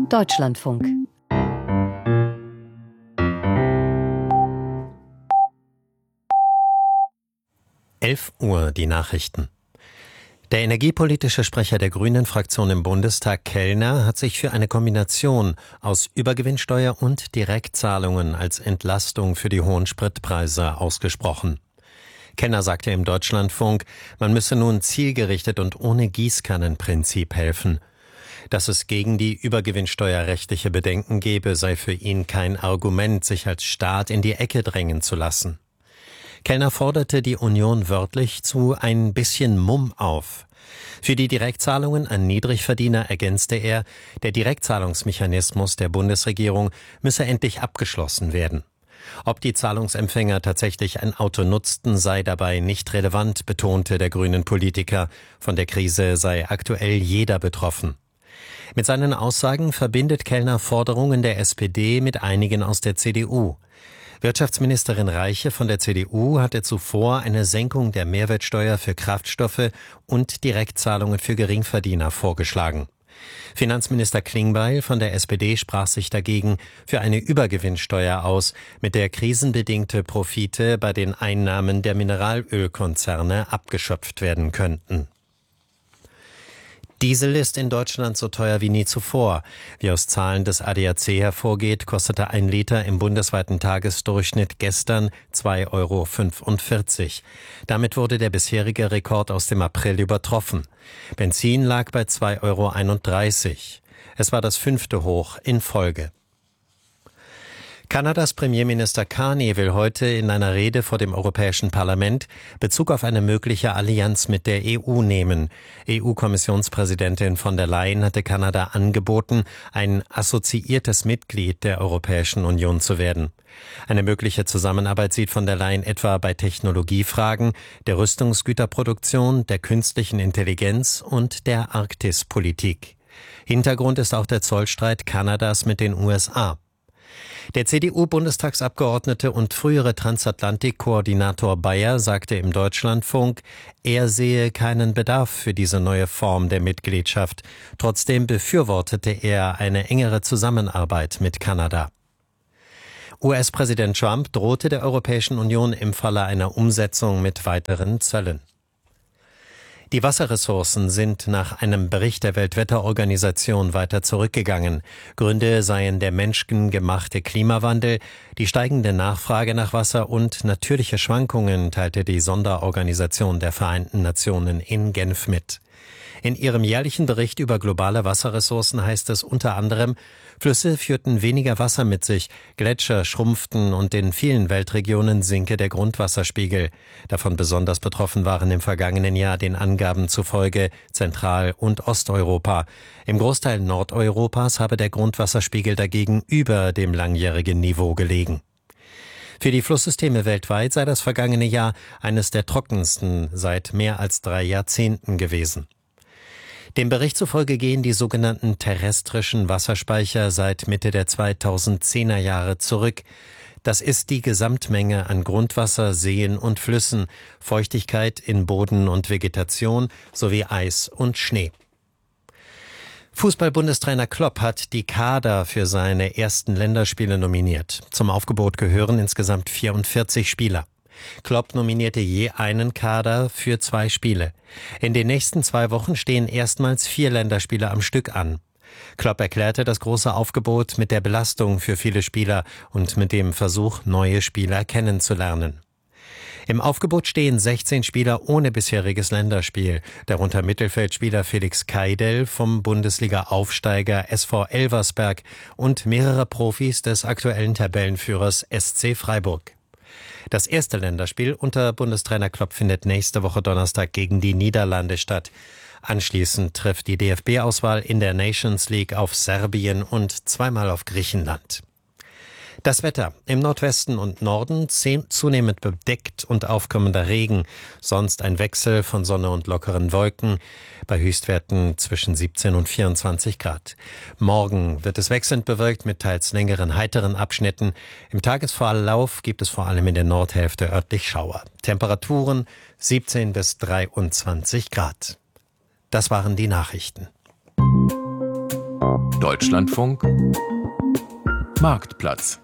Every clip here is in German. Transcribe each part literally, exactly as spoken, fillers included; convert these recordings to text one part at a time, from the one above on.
Deutschlandfunk. elf Uhr die Nachrichten. Der energiepolitische Sprecher der Grünen-Fraktion im Bundestag, Kellner, hat sich für eine Kombination aus Übergewinnsteuer und Direktzahlungen als Entlastung für die hohen Spritpreise ausgesprochen. Kellner sagte im Deutschlandfunk, man müsse nun zielgerichtet und ohne Gießkannenprinzip helfen. Dass es gegen die übergewinnsteuerrechtliche Bedenken gebe, sei für ihn kein Argument, sich als Staat in die Ecke drängen zu lassen. Kellner forderte die Union wörtlich zu ein bisschen Mumm auf. Für die Direktzahlungen an Niedrigverdiener ergänzte er, der Direktzahlungsmechanismus der Bundesregierung müsse endlich abgeschlossen werden. Ob die Zahlungsempfänger tatsächlich ein Auto nutzten, sei dabei nicht relevant, betonte der grünen Politiker. Von der Krise sei aktuell jeder betroffen. Mit seinen Aussagen verbindet Kellner Forderungen der S P D mit einigen aus der C D U. Wirtschaftsministerin Reiche von der C D U hatte zuvor eine Senkung der Mehrwertsteuer für Kraftstoffe und Direktzahlungen für Geringverdiener vorgeschlagen. Finanzminister Klingbeil von der S P D sprach sich dagegen für eine Übergewinnsteuer aus, mit der krisenbedingte Profite bei den Einnahmen der Mineralölkonzerne abgeschöpft werden könnten. Diesel ist in Deutschland so teuer wie nie zuvor. Wie aus Zahlen des A D A C hervorgeht, kostete ein Liter im bundesweiten Tagesdurchschnitt gestern zwei Euro fünfundvierzig. Damit wurde der bisherige Rekord aus dem April übertroffen. Benzin lag bei zwei Euro einunddreißig. Es war das fünfte Hoch in Folge. Kanadas Premierminister Carney will heute in einer Rede vor dem Europäischen Parlament Bezug auf eine mögliche Allianz mit der E U nehmen. E U-Kommissionspräsidentin von der Leyen hatte Kanada angeboten, ein assoziiertes Mitglied der Europäischen Union zu werden. Eine mögliche Zusammenarbeit sieht von der Leyen etwa bei Technologiefragen, der Rüstungsgüterproduktion, der künstlichen Intelligenz und der Arktispolitik. Hintergrund ist auch der Zollstreit Kanadas mit den U S A. Der C D U-Bundestagsabgeordnete und frühere Transatlantik-Koordinator Bayer sagte im Deutschlandfunk, er sehe keinen Bedarf für diese neue Form der Mitgliedschaft. Trotzdem befürwortete er eine engere Zusammenarbeit mit Kanada. U S-Präsident Trump drohte der Europäischen Union im Falle einer Umsetzung mit weiteren Zöllen. Die Wasserressourcen sind nach einem Bericht der Weltwetterorganisation weiter zurückgegangen. Gründe seien der menschengemachte Klimawandel, die steigende Nachfrage nach Wasser und natürliche Schwankungen, teilte die Sonderorganisation der Vereinten Nationen in Genf mit. In ihrem jährlichen Bericht über globale Wasserressourcen heißt es unter anderem, Flüsse führten weniger Wasser mit sich, Gletscher schrumpften und in vielen Weltregionen sinke der Grundwasserspiegel. Davon besonders betroffen waren im vergangenen Jahr den Angaben zufolge Zentral- und Osteuropa. Im Großteil Nordeuropas habe der Grundwasserspiegel dagegen über dem langjährigen Niveau gelegen. Für die Flusssysteme weltweit sei das vergangene Jahr eines der trockensten seit mehr als drei Jahrzehnten gewesen. Dem Bericht zufolge gehen die sogenannten terrestrischen Wasserspeicher seit Mitte der zweitausendzehner Jahre zurück. Das ist die Gesamtmenge an Grundwasser, Seen und Flüssen, Feuchtigkeit in Boden und Vegetation sowie Eis und Schnee. Fußball-Bundestrainer Klopp hat die Kader für seine ersten Länderspiele nominiert. Zum Aufgebot gehören insgesamt vierundvierzig Spieler. Klopp nominierte je einen Kader für zwei Spiele. In den nächsten zwei Wochen stehen erstmals vier Länderspiele am Stück an. Klopp erklärte das große Aufgebot mit der Belastung für viele Spieler und mit dem Versuch, neue Spieler kennenzulernen. Im Aufgebot stehen sechzehn Spieler ohne bisheriges Länderspiel, darunter Mittelfeldspieler Felix Keidel vom Bundesliga-Aufsteiger S V Elversberg und mehrere Profis des aktuellen Tabellenführers S C Freiburg. Das erste Länderspiel unter Bundestrainer Klopp findet nächste Woche Donnerstag gegen die Niederlande statt. Anschließend trifft die D F B-Auswahl in der Nations League auf Serbien und zweimal auf Griechenland. Das Wetter: im Nordwesten und Norden zunehmend bedeckt und aufkommender Regen, sonst ein Wechsel von Sonne und lockeren Wolken, bei Höchstwerten zwischen siebzehn und vierundzwanzig Grad. Morgen wird es wechselnd bewölkt mit teils längeren, heiteren Abschnitten. Im Tagesverlauf gibt es vor allem in der Nordhälfte örtlich Schauer. Temperaturen siebzehn bis dreiundzwanzig Grad. Das waren die Nachrichten. Deutschlandfunk Marktplatz.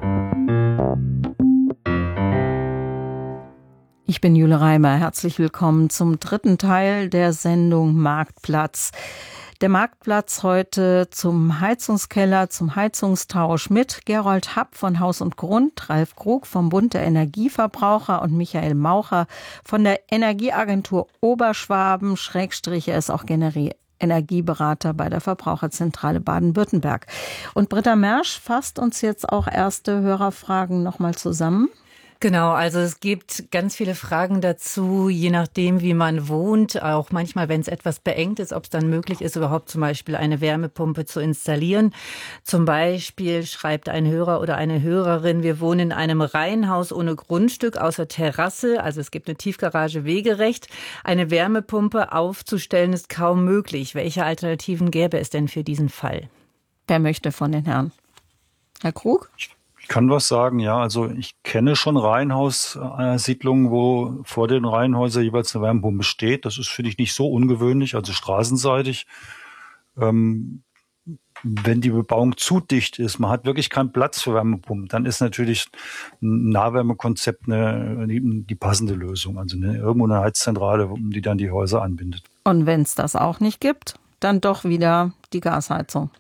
Ich bin Jule Reimer. Herzlich willkommen zum dritten Teil der Sendung Marktplatz. Der Marktplatz heute zum Heizungskeller, zum Heizungstausch mit Gerold Happ von Haus und Grund, Ralf Krug vom Bund der Energieverbraucher und Michael Maucher von der Energieagentur Oberschwaben, Schrägstrich, er ist auch Generi- Energieberater bei der Verbraucherzentrale Baden-Württemberg. Und Britta Mersch fasst uns jetzt auch erste Hörerfragen nochmal zusammen. Genau, also es gibt ganz viele Fragen dazu, je nachdem, wie man wohnt, auch manchmal, wenn es etwas beengt ist, ob es dann möglich ist, überhaupt zum Beispiel eine Wärmepumpe zu installieren. Zum Beispiel schreibt ein Hörer oder eine Hörerin, wir wohnen in einem Reihenhaus ohne Grundstück außer Terrasse, also es gibt eine Tiefgarage wegerecht. Eine Wärmepumpe aufzustellen ist kaum möglich. Welche Alternativen gäbe es denn für diesen Fall? Wer möchte von den Herren? Herr Krug? Ich kann was sagen, ja. Also ich kenne schon Reihenhaussiedlungen, wo vor den Reihenhäusern jeweils eine Wärmepumpe steht. Das ist, finde ich, nicht so ungewöhnlich, also straßenseitig. Ähm, wenn die Bebauung zu dicht ist, man hat wirklich keinen Platz für Wärmepumpen, dann ist natürlich ein Nahwärmekonzept eine, die, die passende Lösung. Also eine, irgendwo eine Heizzentrale, die dann die Häuser anbindet. Und wenn es das auch nicht gibt, dann doch wieder die Gasheizung.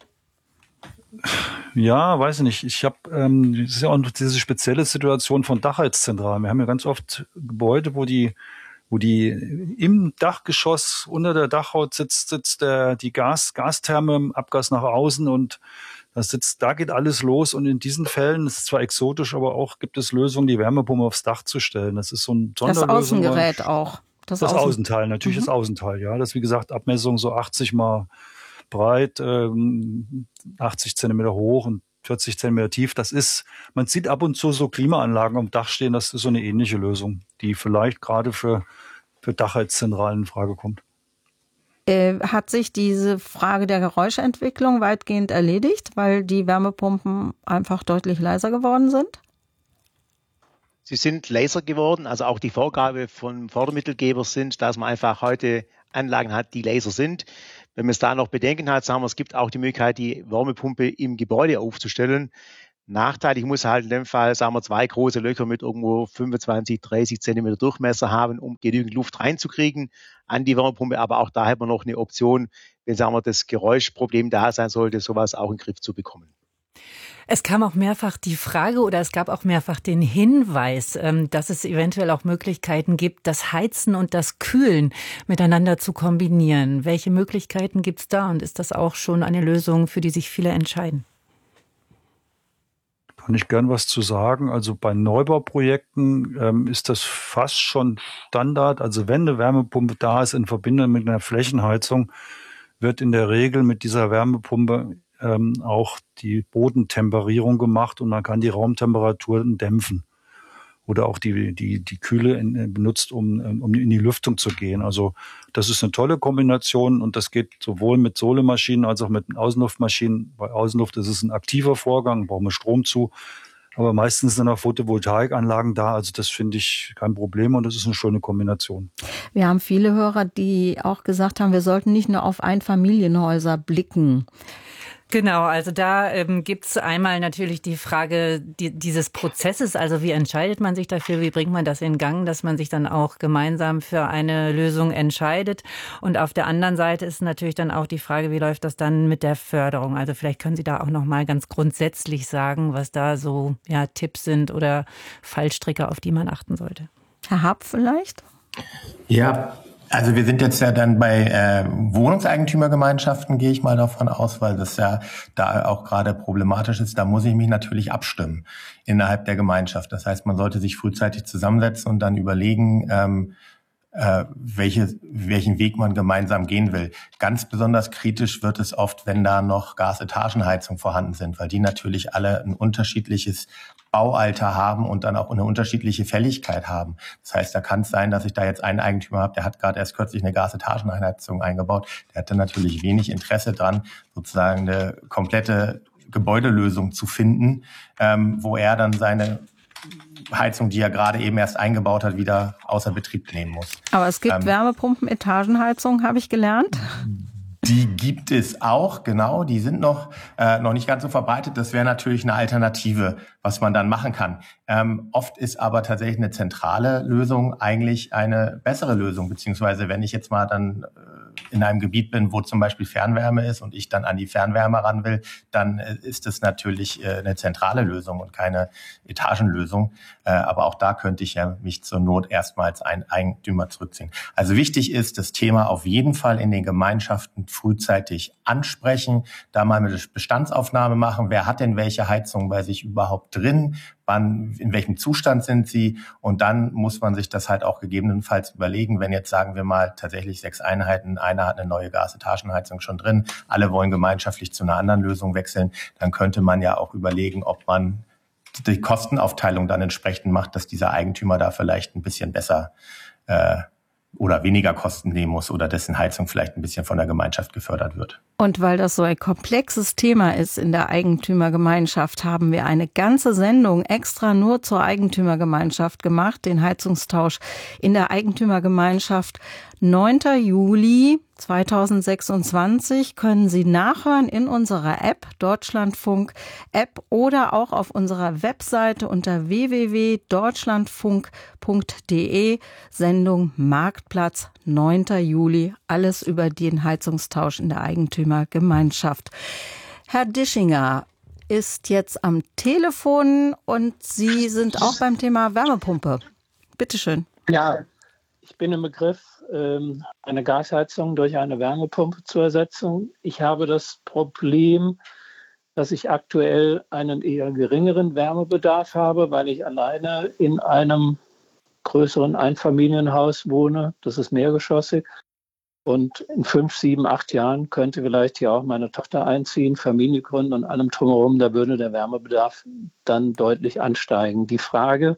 Ja, weiß ich nicht. Ich habe, ähm, das ist ja auch diese spezielle Situation von Dachheizzentralen. Wir haben ja ganz oft Gebäude, wo die, wo die im Dachgeschoss unter der Dachhaut sitzt, sitzt der die Gas, Gastherme, Abgas nach außen und das sitzt, da geht alles los. Und in diesen Fällen, das ist zwar exotisch, aber auch gibt es Lösungen, die Wärmepumpe aufs Dach zu stellen. Das ist so ein Sonderlösung. Das Außengerät auch. Das, das Außen- Außenteil, natürlich mhm. das Außenteil, ja. Das ist wie gesagt Abmessung so achtzig mal breit, ähm, achtzig Zentimeter hoch und vierzig Zentimeter tief. Das ist, man sieht ab und zu so Klimaanlagen am Dach stehen. Das ist so eine ähnliche Lösung, die vielleicht gerade für, für Dachheizzentralen in Frage kommt. Äh, hat sich diese Frage der Geräuschentwicklung weitgehend erledigt, weil die Wärmepumpen einfach deutlich leiser geworden sind? Sie sind leiser geworden. Also auch die Vorgabe von Fördermittelgebers sind, dass man einfach heute Anlagen hat, die leiser sind. Wenn man es da noch Bedenken hat, sagen wir, es gibt auch die Möglichkeit, die Wärmepumpe im Gebäude aufzustellen. Nachteilig muss halt in dem Fall, sagen wir, zwei große Löcher mit irgendwo fünfundzwanzig, dreißig Zentimeter Durchmesser haben, um genügend Luft reinzukriegen an die Wärmepumpe. Aber auch da hat man noch eine Option, wenn, sagen wir, das Geräuschproblem da sein sollte, sowas auch in den Griff zu bekommen. Es kam auch mehrfach die Frage oder es gab auch mehrfach den Hinweis, dass es eventuell auch Möglichkeiten gibt, das Heizen und das Kühlen miteinander zu kombinieren. Welche Möglichkeiten gibt es da und ist das auch schon eine Lösung, für die sich viele entscheiden? Kann ich gern was zu sagen. Also bei Neubauprojekten ähm, ist das fast schon Standard. Also wenn eine Wärmepumpe da ist in Verbindung mit einer Flächenheizung, wird in der Regel mit dieser Wärmepumpe ähm, auch die Bodentemperierung gemacht und man kann die Raumtemperaturen dämpfen oder auch die die die Kühle in, benutzt, um um in die Lüftung zu gehen. Also das ist eine tolle Kombination und das geht sowohl mit Solemaschinen als auch mit Außenluftmaschinen. Bei Außenluft ist es ein aktiver Vorgang, brauchen wir Strom zu, aber meistens sind auch Photovoltaikanlagen da. Also das finde ich kein Problem und das ist eine schöne Kombination. Wir haben viele Hörer, die auch gesagt haben, wir sollten nicht nur auf Einfamilienhäuser blicken. Genau, also da ähm, gibt's einmal natürlich die Frage die, dieses Prozesses, also wie entscheidet man sich dafür, wie bringt man das in Gang, dass man sich dann auch gemeinsam für eine Lösung entscheidet. Und auf der anderen Seite ist natürlich dann auch die Frage, wie läuft das dann mit der Förderung? Also vielleicht können Sie da auch noch mal ganz grundsätzlich sagen, was da so ja Tipps sind oder Fallstricke, auf die man achten sollte. Herr Happ vielleicht? Ja, also wir sind jetzt ja dann bei äh, Wohnungseigentümergemeinschaften, gehe ich mal davon aus, weil das ja da auch gerade problematisch ist. Da muss ich mich natürlich abstimmen innerhalb der Gemeinschaft. Das heißt, man sollte sich frühzeitig zusammensetzen und dann überlegen, ähm, äh, welche, welchen Weg man gemeinsam gehen will. Ganz besonders kritisch wird es oft, wenn da noch Gasetagenheizungen vorhanden sind, weil die natürlich alle ein unterschiedliches Baualter haben und dann auch eine unterschiedliche Fälligkeit haben. Das heißt, da kann es sein, dass ich da jetzt einen Eigentümer habe, der hat gerade erst kürzlich eine Gasetagenheizung eingebaut. Der hatte natürlich wenig Interesse dran, sozusagen eine komplette Gebäudelösung zu finden, ähm, wo er dann seine Heizung, die er gerade eben erst eingebaut hat, wieder außer Betrieb nehmen muss. Aber es gibt ähm, Wärmepumpen, Etagenheizung, habe ich gelernt. Die gibt es auch, genau. Die sind noch, äh, noch nicht ganz so verbreitet. Das wäre natürlich eine Alternative, was man dann machen kann. Ähm, oft ist aber tatsächlich eine zentrale Lösung eigentlich eine bessere Lösung. Beziehungsweise wenn ich jetzt mal dann äh, in einem Gebiet bin, wo zum Beispiel Fernwärme ist und ich dann an die Fernwärme ran will, dann äh, ist es natürlich äh, eine zentrale Lösung und keine Etagenlösung. Äh, aber auch da könnte ich ja mich zur Not erstmals ein Eigentümer zurückziehen. Also wichtig ist, das Thema auf jeden Fall in den Gemeinschaften frühzeitig ansprechen, da mal eine Bestandsaufnahme machen. Wer hat denn welche Heizung bei sich überhaupt drin? Wann, in welchem Zustand sind sie? Und dann muss man sich das halt auch gegebenenfalls überlegen, wenn jetzt, sagen wir mal, tatsächlich sechs Einheiten, einer hat eine neue Gasetagenheizung schon drin, alle wollen gemeinschaftlich zu einer anderen Lösung wechseln, dann könnte man ja auch überlegen, ob man die Kostenaufteilung dann entsprechend macht, dass dieser Eigentümer da vielleicht ein bisschen besser äh, oder weniger Kosten nehmen muss oder dessen Heizung vielleicht ein bisschen von der Gemeinschaft gefördert wird. Und weil das so ein komplexes Thema ist in der Eigentümergemeinschaft, haben wir eine ganze Sendung extra nur zur Eigentümergemeinschaft gemacht, den Heizungstausch in der Eigentümergemeinschaft. neunter Juli zweitausendsechsundzwanzig können Sie nachhören in unserer App, Deutschlandfunk App, oder auch auf unserer Webseite unter w w w punkt deutschlandfunk punkt d e, Sendung Marktplatz, neunter Juli, alles über den Heizungstausch in der Eigentümergemeinschaft. Herr Dischinger ist jetzt am Telefon und Sie sind auch beim Thema Wärmepumpe. Bitte schön. Ja, ich bin im Begriff, eine Gasheizung durch eine Wärmepumpe zu ersetzen. Ich habe das Problem, dass ich aktuell einen eher geringeren Wärmebedarf habe, weil ich alleine in einem größeren Einfamilienhaus wohne. Das ist mehrgeschossig. Und in fünf, sieben, acht Jahren könnte vielleicht hier auch meine Tochter einziehen, Familie gründen und allem drumherum. Da würde der Wärmebedarf dann deutlich ansteigen. Die Frage,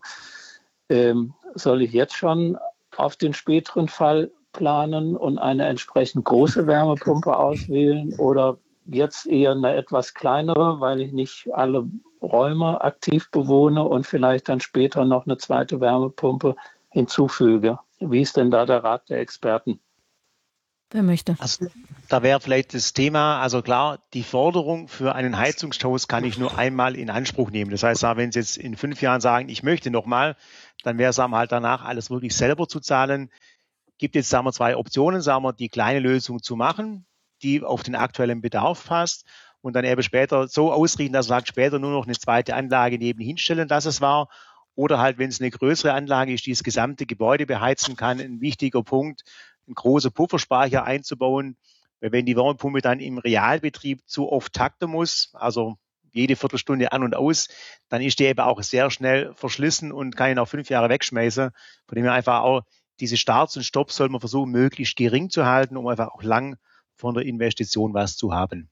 ähm, soll ich jetzt schon auf den späteren Fall planen und eine entsprechend große Wärmepumpe auswählen oder jetzt eher eine etwas kleinere, weil ich nicht alle Räume aktiv bewohne und vielleicht dann später noch eine zweite Wärmepumpe hinzufüge? Wie ist denn da der Rat der Experten? Wer möchte? Also, da wäre vielleicht das Thema, also klar, die Forderung für einen Heizungstausch kann ich nur einmal in Anspruch nehmen. Das heißt, wenn Sie jetzt in fünf Jahren sagen, ich möchte nochmal, dann wäre es halt danach alles wirklich selber zu zahlen. Gibt jetzt, sagen wir, zwei Optionen, sagen wir, die kleine Lösung zu machen, die auf den aktuellen Bedarf passt und dann eben später so ausrichten, dass man sagt, später nur noch eine zweite Anlage nebenhin stellen, dass es war. Oder halt, wenn es eine größere Anlage ist, die das gesamte Gebäude beheizen kann, ein wichtiger Punkt, einen großen Pufferspeicher einzubauen, weil wenn die Wärmepumpe dann im Realbetrieb zu oft takten muss, also jede Viertelstunde an und aus, dann ist die eben auch sehr schnell verschlissen und kann ihn auch fünf Jahre wegschmeißen. Von dem her einfach auch diese Starts und Stops soll man versuchen, möglichst gering zu halten, um einfach auch lang von der Investition was zu haben.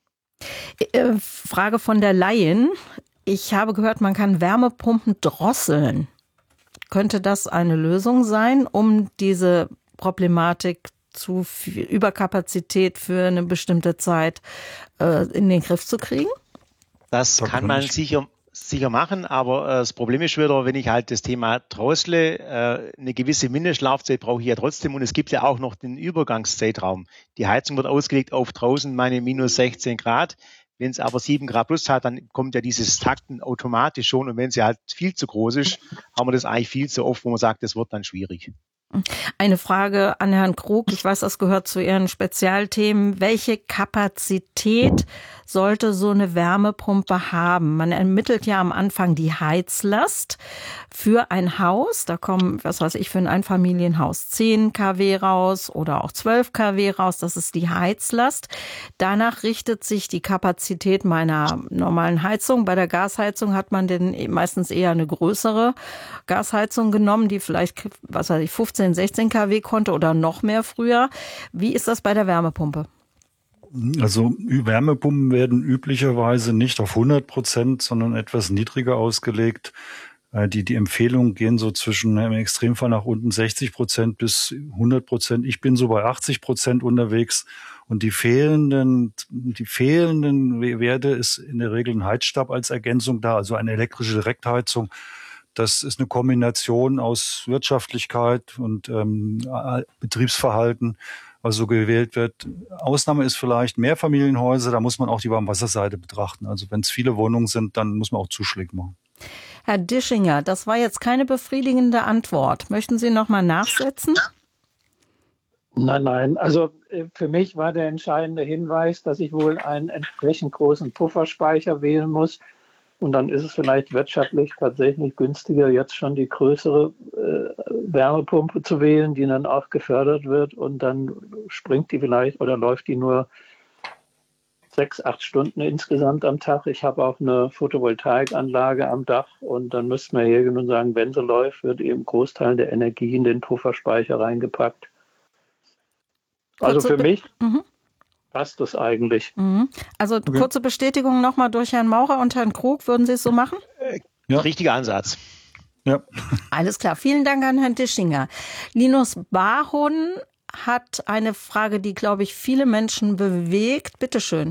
Frage von der Laien. Ich habe gehört, man kann Wärmepumpen drosseln. Könnte das eine Lösung sein, um diese Problematik zu Überkapazität für eine bestimmte Zeit äh, in den Griff zu kriegen? Das kann man sicher, sicher machen, aber äh, das Problem ist wieder, wenn ich halt das Thema drossle, äh, eine gewisse Mindestlaufzeit brauche ich ja trotzdem und es gibt ja auch noch den Übergangszeitraum. Die Heizung wird ausgelegt auf draußen meine minus sechzehn Grad. Wenn es aber sieben Grad plus hat, dann kommt ja dieses Takten automatisch schon und wenn sie halt viel zu groß ist, haben wir das eigentlich viel zu oft, wo man sagt, das wird dann schwierig. Eine Frage an Herrn Krug. Ich weiß, das gehört zu Ihren Spezialthemen. Welche Kapazität sollte so eine Wärmepumpe haben? Man ermittelt ja am Anfang die Heizlast für ein Haus. Da kommen, was weiß ich, für ein Einfamilienhaus zehn Kilowatt raus oder auch zwölf Kilowatt raus. Das ist die Heizlast. Danach richtet sich die Kapazität meiner normalen Heizung. Bei der Gasheizung hat man denn meistens eher eine größere Gasheizung genommen, die vielleicht, was weiß ich, fünfzehn, sechzehn Kilowatt konnte oder noch mehr früher. Wie ist das bei der Wärmepumpe? Also Wärmepumpen werden üblicherweise nicht auf hundert Prozent, sondern etwas niedriger ausgelegt. Die, die Empfehlungen gehen so zwischen, im Extremfall nach unten sechzig Prozent bis hundert Prozent. Ich bin so bei achtzig Prozent unterwegs. Und die fehlenden, die fehlenden Werte ist in der Regel ein Heizstab als Ergänzung da, also eine elektrische Direktheizung. Das ist eine Kombination aus Wirtschaftlichkeit und ähm, Betriebsverhalten. was so gewählt wird. Ausnahme ist vielleicht Mehrfamilienhäuser, da muss man auch die Warmwasserseite betrachten. Also wenn es viele Wohnungen sind, dann muss man auch Zuschläge machen. Herr Dischinger, das war jetzt keine befriedigende Antwort. Möchten Sie noch mal nachsetzen? Nein, nein. Also für mich war der entscheidende Hinweis, dass ich wohl einen entsprechend großen Pufferspeicher wählen muss. Und dann ist es vielleicht wirtschaftlich tatsächlich günstiger, jetzt schon die größere äh, Wärmepumpe zu wählen, die dann auch gefördert wird. Und dann springt die vielleicht oder läuft die nur sechs, acht Stunden insgesamt am Tag. Ich habe auch eine Photovoltaikanlage am Dach. Und dann müsste man hergehen und sagen, wenn sie läuft, wird eben ein Großteil der Energie in den Pufferspeicher reingepackt. Also für mich mhm. passt das eigentlich. Mhm. Also okay. Kurze Bestätigung nochmal durch Herrn Maurer und Herrn Krug. Würden Sie es so machen? Ja. Richtiger Ansatz. Ja. Alles klar. Vielen Dank an Herrn Dischinger. Linus Barhun hat eine Frage, die, glaube ich, viele Menschen bewegt. Bitte schön.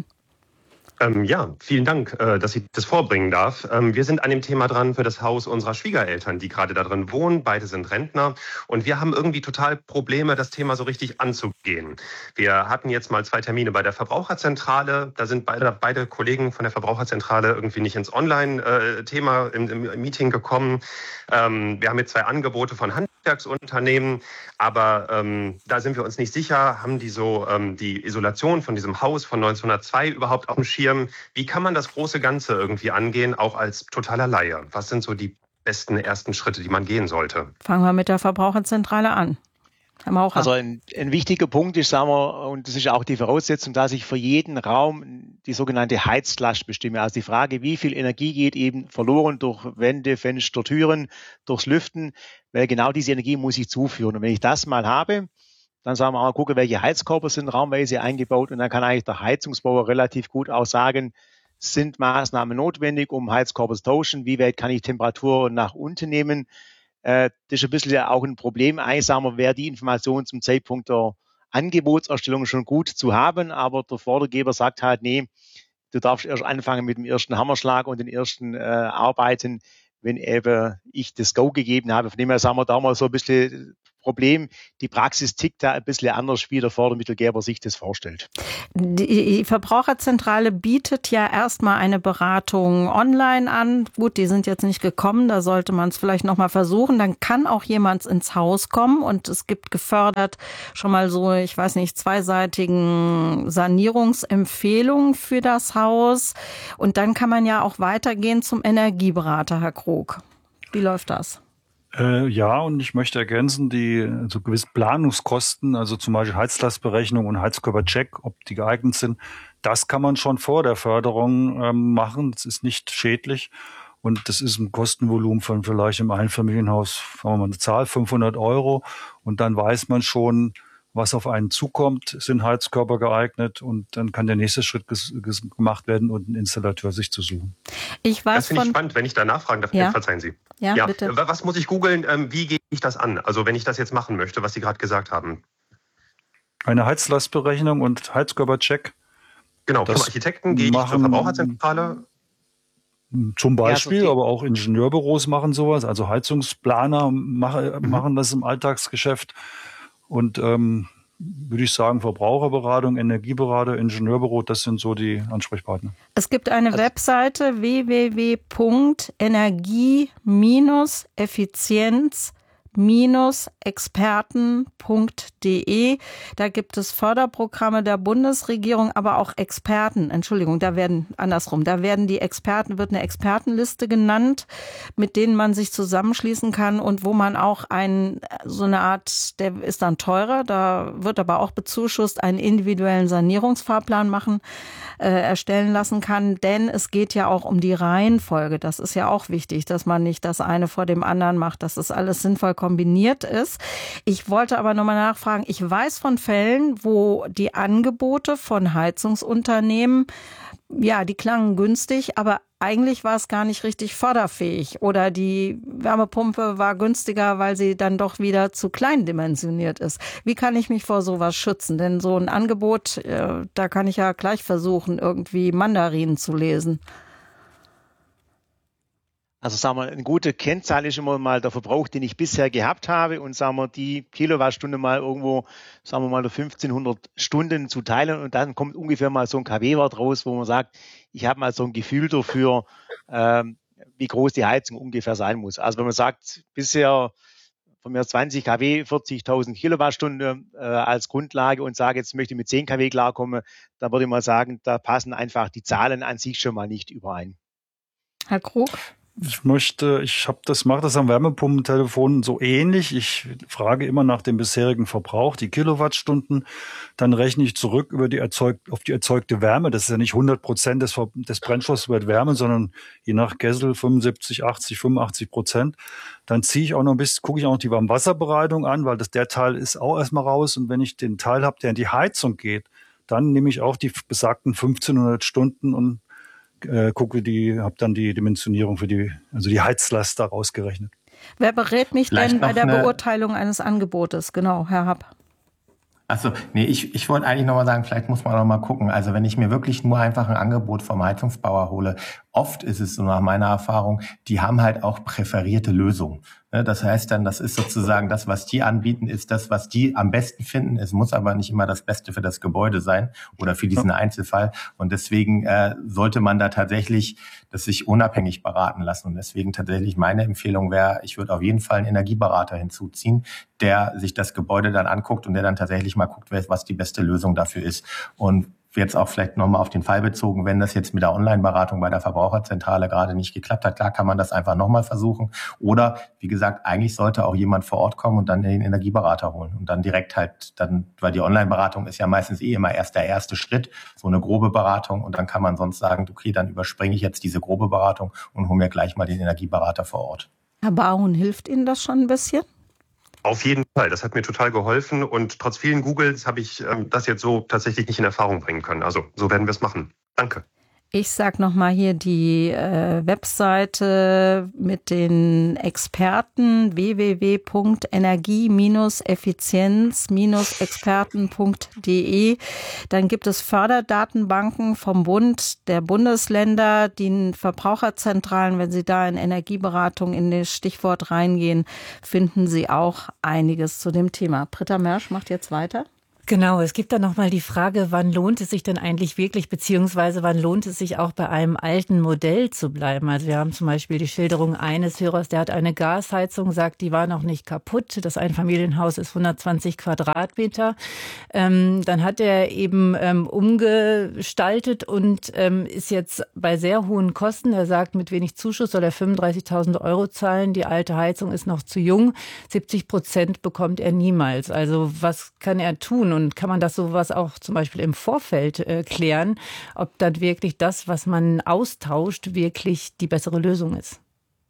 Ähm, ja, vielen Dank, äh, dass ich das vorbringen darf. Ähm, wir sind an dem Thema dran für das Haus unserer Schwiegereltern, die gerade da drin wohnen. Beide sind Rentner und wir haben irgendwie total Probleme, das Thema so richtig anzugehen. Wir hatten jetzt mal zwei Termine bei der Verbraucherzentrale. Da sind beide, beide Kollegen von der Verbraucherzentrale irgendwie nicht ins Online-Thema im, im Meeting gekommen. Ähm, wir haben jetzt zwei Angebote von Handwerksunternehmen, aber ähm, da sind wir uns nicht sicher, haben die so ähm, die Isolation von diesem Haus von neunzehnhundertzwei überhaupt auf dem Schirm? Wie kann man das große Ganze irgendwie angehen, auch als totaler Laie? Was sind so die besten ersten Schritte, die man gehen sollte? Fangen wir mit der Verbraucherzentrale an. Herr Maurer. Also ein, ein wichtiger Punkt ist, sagen wir, und das ist auch die Voraussetzung, dass ich für jeden Raum die sogenannte Heizlast bestimme. Also die Frage, wie viel Energie geht eben verloren durch Wände, Fenster, Türen, durchs Lüften, weil genau diese Energie muss ich zuführen. Und wenn ich das mal habe, dann sagen wir mal gucken, welche Heizkörper sind raumweise eingebaut und dann kann eigentlich der Heizungsbauer relativ gut auch sagen, sind Maßnahmen notwendig, um Heizkörper zu tauschen, wie weit kann ich Temperatur nach unten nehmen. Äh, das ist ein bisschen auch ein Problem. Eigentlich sagen wir, wäre die Information zum Zeitpunkt der Angebotserstellung schon gut zu haben, aber der Vordergeber sagt halt, nee, du darfst erst anfangen mit dem ersten Hammerschlag und den ersten äh, Arbeiten, wenn eben ich das Go gegeben habe. Von dem her sagen wir da mal so ein bisschen Problem, die Praxis tickt da ein bisschen anders, wie der Fördermittelgeber sich das vorstellt. Die Verbraucherzentrale bietet ja erstmal eine Beratung online an. Gut, die sind jetzt nicht gekommen, da sollte man es vielleicht nochmal versuchen. Dann kann auch jemand ins Haus kommen und es gibt gefördert schon mal so, ich weiß nicht, zweiseitigen Sanierungsempfehlungen für das Haus. Und dann kann man ja auch weitergehen zum Energieberater, Herr Krug. Wie läuft das? Äh, ja, und ich möchte ergänzen, die so gewisse Planungskosten, also zum Beispiel Heizlastberechnung und Heizkörpercheck, ob die geeignet sind, das kann man schon vor der Förderung ähm, machen. Das ist nicht schädlich und das ist ein Kostenvolumen von vielleicht im Einfamilienhaus, sagen wir mal eine Zahl, fünfhundert Euro und dann weiß man schon, was auf einen zukommt, sind Heizkörper geeignet und dann kann der nächste Schritt ges- ges- gemacht werden und einen Installateur sich zu suchen. Ich weiß das finde ich von... spannend, wenn ich da nachfragen darf. Ja. Verzeihen Sie. Ja, ja, bitte. Was muss ich googeln? Ähm, wie gehe ich das an? Also wenn ich das jetzt machen möchte, was Sie gerade gesagt haben. Eine Heizlastberechnung und Heizkörpercheck. Genau, zum Architekten gehe ich zur Verbraucherzentrale. Zum Beispiel, ja, so aber auch Ingenieurbüros machen sowas. Also Heizungsplaner mach, mhm. machen das im Alltagsgeschäft. Und ähm, würde ich sagen, Verbraucherberatung, Energieberater, Ingenieurbüro, das sind so die Ansprechpartner. Es gibt eine also Webseite w w w punkt energie effizienz experten punkt de. Da gibt es Förderprogramme der Bundesregierung, aber auch Experten. Entschuldigung, da werden andersrum. Da werden die Experten, wird eine Expertenliste genannt, mit denen man sich zusammenschließen kann und wo man auch ein, so eine Art, der ist dann teurer, da wird aber auch bezuschusst, einen individuellen Sanierungsfahrplan machen, äh, erstellen lassen kann. Denn es geht ja auch um die Reihenfolge. Das ist ja auch wichtig, dass man nicht das eine vor dem anderen macht, dass das alles sinnvoll kombiniert ist. Ich wollte aber nochmal nachfragen, ich weiß von Fällen, wo die Angebote von Heizungsunternehmen, ja, die klangen günstig, aber eigentlich war es gar nicht richtig förderfähig oder die Wärmepumpe war günstiger, weil sie dann doch wieder zu klein dimensioniert ist. Wie kann ich mich vor sowas schützen? Denn so ein Angebot, da kann ich ja gleich versuchen, irgendwie Mandarinen zu lesen. Also sagen wir, eine gute Kennzahl ist immer mal der Verbrauch, den ich bisher gehabt habe und sagen wir, die Kilowattstunde mal irgendwo, sagen wir mal, der fünfzehnhundert Stunden zu teilen und dann kommt ungefähr mal so ein KW-Wert raus, wo man sagt, ich habe mal so ein Gefühl dafür, ähm, wie groß die Heizung ungefähr sein muss. Also wenn man sagt, bisher von mir zwanzig Kilowatt, vierzigtausend Kilowattstunden äh, als Grundlage und sage, jetzt möchte ich mit zehn Kilowatt klarkommen, dann würde ich mal sagen, da passen einfach die Zahlen an sich schon mal nicht überein. Herr Krug? Ich möchte, ich habe das, mache das am Wärmepumpentelefon so ähnlich. Ich frage immer nach dem bisherigen Verbrauch, die Kilowattstunden. Dann rechne ich zurück über die erzeugt, auf die erzeugte Wärme. Das ist ja nicht hundert Prozent des, des Brennstoffs wird Wärme, sondern je nach Kessel fünfundsiebzig, achtzig, fünfundachtzig Prozent. Dann ziehe ich auch noch ein bisschen, gucke ich auch noch die Warmwasserbereitung an, weil das der Teil ist auch erstmal raus. Und wenn ich den Teil habe, der in die Heizung geht, dann nehme ich auch die besagten fünfzehnhundert Stunden und Äh, gucke die, habe dann die Dimensionierung für die, also die Heizlast daraus gerechnet. Wer berät mich Vielleicht denn bei der eine... Beurteilung eines Angebotes? Genau, Herr Happ. Achso, nee, ich, ich wollte eigentlich nochmal sagen, vielleicht muss man auch noch mal gucken. Also wenn ich mir wirklich nur einfach ein Angebot vom Heizungsbauer hole, oft ist es so nach meiner Erfahrung, die haben halt auch präferierte Lösungen. Das heißt dann, das ist sozusagen das, was die anbieten, ist das, was die am besten finden. Es muss aber nicht immer das Beste für das Gebäude sein oder für diesen Einzelfall. Und deswegen äh, sollte man da tatsächlich das sich unabhängig beraten lassen. Und deswegen tatsächlich meine Empfehlung wäre, ich würde auf jeden Fall einen Energieberater hinzuziehen, der sich das Gebäude dann anguckt und der dann tatsächlich mal guckt, was die beste Lösung dafür ist. Und jetzt auch vielleicht nochmal auf den Fall bezogen, wenn das jetzt mit der Online-Beratung bei der Verbraucherzentrale gerade nicht geklappt hat, klar kann man das einfach nochmal versuchen. Oder, wie gesagt, eigentlich sollte auch jemand vor Ort kommen und dann den Energieberater holen. Und dann direkt halt, dann, weil die Online-Beratung ist ja meistens eh immer erst der erste Schritt, so eine grobe Beratung. Und dann kann man sonst sagen, okay, dann überspringe ich jetzt diese grobe Beratung und hole mir gleich mal den Energieberater vor Ort. Herr Baun, hilft Ihnen das schon ein bisschen? Auf jeden Fall, das hat mir total geholfen und trotz vielen Googles habe ich ähm, das jetzt so tatsächlich nicht in Erfahrung bringen können. Also so werden wir es machen. Danke. Ich sage nochmal hier die äh, Webseite mit den Experten w w w punkt energie effizienz experten punkt d e. Dann gibt es Förderdatenbanken vom Bund, der Bundesländer, die Verbraucherzentralen. Wenn Sie da in Energieberatung in das Stichwort reingehen, finden Sie auch einiges zu dem Thema. Britta Mersch macht jetzt weiter. Genau, es gibt dann nochmal die Frage, wann lohnt es sich denn eigentlich wirklich, beziehungsweise wann lohnt es sich auch bei einem alten Modell zu bleiben? Also wir haben zum Beispiel die Schilderung eines Hörers, der hat eine Gasheizung, sagt, die war noch nicht kaputt. Das Einfamilienhaus ist hundertzwanzig Quadratmeter. Ähm, dann hat er eben ähm, umgestaltet und ähm, ist jetzt bei sehr hohen Kosten. Er sagt, mit wenig Zuschuss soll er fünfunddreißigtausend Euro zahlen. Die alte Heizung ist noch zu jung. siebzig Prozent bekommt er niemals. Also was kann er tun? Und kann man das sowas auch zum Beispiel im Vorfeld äh, klären, ob dann wirklich das, was man austauscht, wirklich die bessere Lösung ist?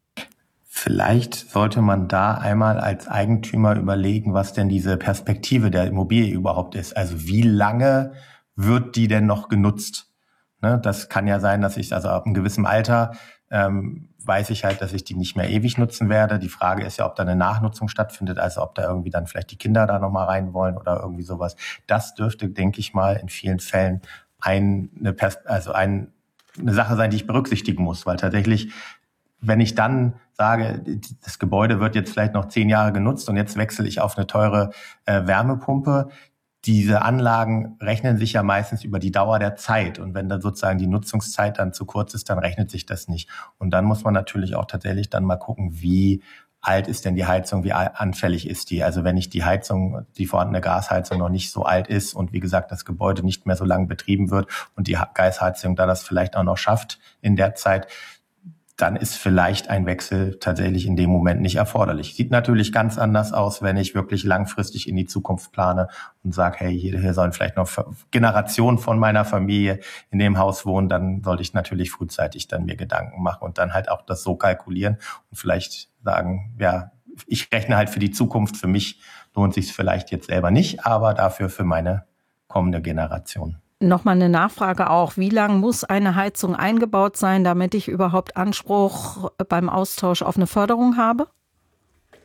Vielleicht sollte man da einmal als Eigentümer überlegen, was denn diese Perspektive der Immobilie überhaupt ist. Also wie lange wird die denn noch genutzt? Ne, das kann ja sein, dass ich also ab einem gewissen Alter ähm, weiß ich halt, dass ich die nicht mehr ewig nutzen werde. Die Frage ist ja, ob da eine Nachnutzung stattfindet, also ob da irgendwie dann vielleicht die Kinder da nochmal rein wollen oder irgendwie sowas. Das dürfte, denke ich mal, in vielen Fällen ein, eine, Pers- also ein, eine Sache sein, die ich berücksichtigen muss, weil tatsächlich, wenn ich dann sage, das Gebäude wird jetzt vielleicht noch zehn Jahre genutzt und jetzt wechsle ich auf eine teure äh, Wärmepumpe, diese Anlagen rechnen sich ja meistens über die Dauer der Zeit. Und wenn dann sozusagen die Nutzungszeit dann zu kurz ist, dann rechnet sich das nicht. Und dann muss man natürlich auch tatsächlich dann mal gucken, wie alt ist denn die Heizung, wie anfällig ist die. Also wenn ich die Heizung, die vorhandene Gasheizung noch nicht so alt ist und wie gesagt, das Gebäude nicht mehr so lange betrieben wird und die Gasheizung da das vielleicht auch noch schafft in der Zeit, dann ist vielleicht ein Wechsel tatsächlich in dem Moment nicht erforderlich. Sieht natürlich ganz anders aus, wenn ich wirklich langfristig in die Zukunft plane und sage, hey, hier, hier sollen vielleicht noch Generationen von meiner Familie in dem Haus wohnen, dann sollte ich natürlich frühzeitig dann mir Gedanken machen und dann halt auch das so kalkulieren und vielleicht sagen, ja, ich rechne halt für die Zukunft, für mich lohnt sich es vielleicht jetzt selber nicht, aber dafür für meine kommende Generation. Nochmal eine Nachfrage auch. Wie lang muss eine Heizung eingebaut sein, damit ich überhaupt Anspruch beim Austausch auf eine Förderung habe?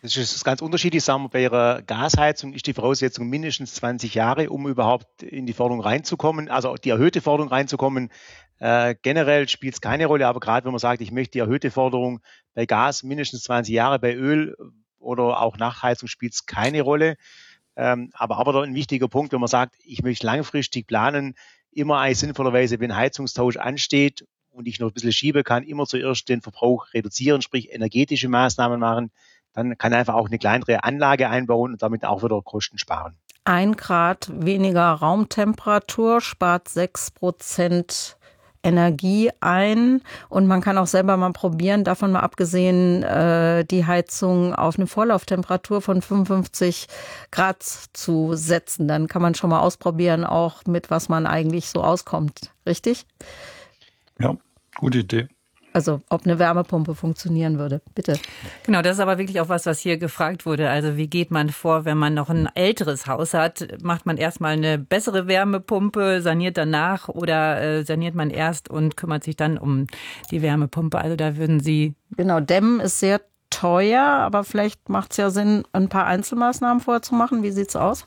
Das ist ganz unterschiedlich. Sagen wir, bei Ihrer Gasheizung ist die Voraussetzung mindestens zwanzig Jahre, um überhaupt in die Förderung reinzukommen, also die erhöhte Förderung reinzukommen. Äh, generell spielt es keine Rolle, aber gerade wenn man sagt, ich möchte die erhöhte Förderung bei Gas mindestens zwanzig Jahre, bei Öl oder auch Nachheizung spielt es keine Rolle. Ähm, aber aber ein wichtiger Punkt, wenn man sagt, ich möchte langfristig planen, immer eigentlich sinnvollerweise, wenn Heizungstausch ansteht und ich noch ein bisschen schieben kann, immer zuerst den Verbrauch reduzieren, sprich energetische Maßnahmen machen. Dann kann einfach auch eine kleinere Anlage einbauen und damit auch wieder Kosten sparen. Ein Grad weniger Raumtemperatur spart sechs Prozent Energie ein und man kann auch selber mal probieren, davon mal abgesehen, äh, die Heizung auf eine Vorlauftemperatur von fünfundfünfzig Grad zu setzen. Dann kann man schon mal ausprobieren, auch mit was man eigentlich so auskommt. Richtig? Ja, gute Idee. Also ob eine Wärmepumpe funktionieren würde. Bitte. Genau, das ist aber wirklich auch was, was hier gefragt wurde. Also wie geht man vor, wenn man noch ein älteres Haus hat? Macht man erstmal eine bessere Wärmepumpe, saniert danach oder äh, saniert man erst und kümmert sich dann um die Wärmepumpe? Also da würden Sie... Genau, Dämmen ist sehr teuer, aber vielleicht macht es ja Sinn, ein paar Einzelmaßnahmen vorzumachen. Wie sieht's aus?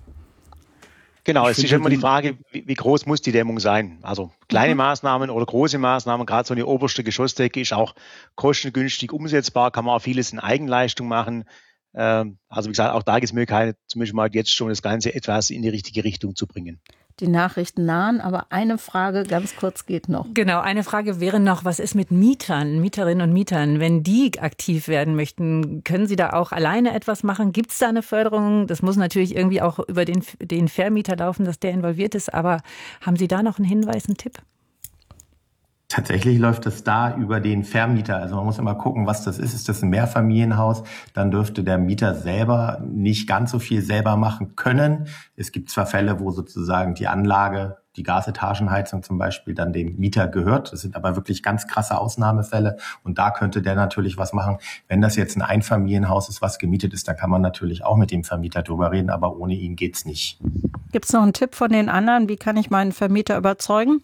Genau, es ist immer die Frage, wie, wie groß muss die Dämmung sein? Also kleine mhm. Maßnahmen oder große Maßnahmen, gerade so eine oberste Geschossdecke ist auch kostengünstig umsetzbar, kann man auch vieles in Eigenleistung machen. Ähm, also wie gesagt, auch da gibt es Möglichkeiten, zumindest mal jetzt schon das Ganze etwas in die richtige Richtung zu bringen. Die Nachrichten nahen, aber eine Frage ganz kurz geht noch. Genau, eine Frage wäre noch, was ist mit Mietern, Mieterinnen und Mietern? Wenn die aktiv werden möchten, können sie da auch alleine etwas machen? Gibt es da eine Förderung? Das muss natürlich irgendwie auch über den, den Vermieter laufen, dass der involviert ist. Aber haben Sie da noch einen Hinweis, einen Tipp? Tatsächlich läuft es da über den Vermieter. Also man muss immer gucken, was das ist. Ist das ein Mehrfamilienhaus? Dann dürfte der Mieter selber nicht ganz so viel selber machen können. Es gibt zwar Fälle, wo sozusagen die Anlage, die Gasetagenheizung zum Beispiel, dann dem Mieter gehört. Das sind aber wirklich ganz krasse Ausnahmefälle. Und da könnte der natürlich was machen. Wenn das jetzt ein Einfamilienhaus ist, was gemietet ist, dann kann man natürlich auch mit dem Vermieter drüber reden. Aber ohne ihn geht's nicht. Gibt es noch einen Tipp von den anderen? Wie kann ich meinen Vermieter überzeugen?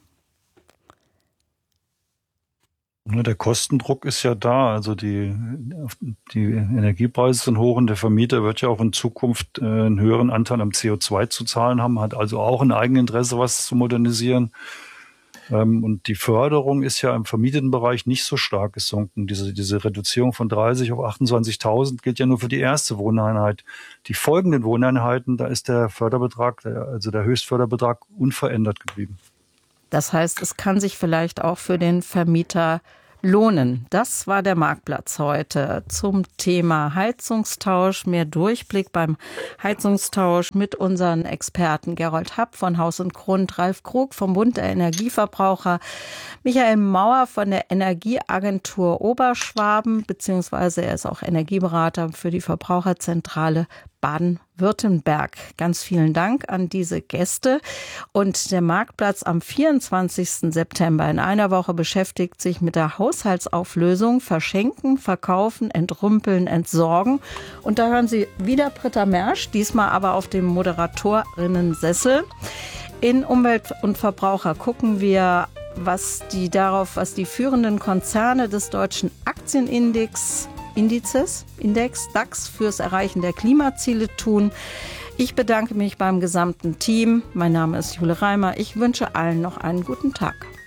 Der Kostendruck ist ja da, also die, die Energiepreise sind hoch und der Vermieter wird ja auch in Zukunft einen höheren Anteil am C O zwei zu zahlen haben, hat also auch ein Eigeninteresse, was zu modernisieren. Und die Förderung ist ja im vermieteten Bereich nicht so stark gesunken. Diese, diese Reduzierung von dreißig auf achtundzwanzigtausend gilt ja nur für die erste Wohneinheit. Die folgenden Wohneinheiten, da ist der Förderbetrag, also der Höchstförderbetrag unverändert geblieben. Das heißt, es kann sich vielleicht auch für den Vermieter lohnen. Das war der Marktplatz heute zum Thema Heizungstausch. Mehr Durchblick beim Heizungstausch mit unseren Experten Gerold Happ von Haus und Grund, Ralf Krug vom Bund der Energieverbraucher, Michael Mauer von der Energieagentur Oberschwaben, beziehungsweise er ist auch Energieberater für die Verbraucherzentrale Baden-Württemberg. Ganz vielen Dank an diese Gäste. Und der Marktplatz am vierundzwanzigsten September in einer Woche beschäftigt sich mit der Haushaltsauflösung, Verschenken, Verkaufen, Entrümpeln, Entsorgen. Und da hören Sie wieder Britta Mersch, diesmal aber auf dem Moderatorinnen-Sessel. In Umwelt und Verbraucher gucken wir, was die darauf, was die führenden Konzerne des deutschen Aktienindex Indizes, Index, DAX fürs Erreichen der Klimaziele tun. Ich bedanke mich beim gesamten Team. Mein Name ist Jule Reimer. Ich wünsche allen noch einen guten Tag.